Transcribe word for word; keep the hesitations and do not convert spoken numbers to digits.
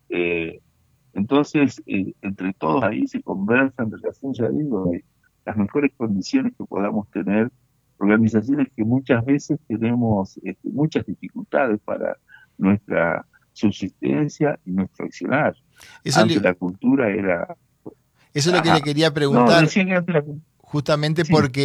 Eh, entonces, eh, entre todos ahí se conversa en relación, ya digo, de las mejores condiciones que podamos tener, organizaciones que muchas veces tenemos este, muchas dificultades para nuestra subsistencia y nuestro accionar. Eso, Antes le- la cultura era, eso es lo que le ajá, quería no, preguntar, decía que antes la cultura, justamente sí. porque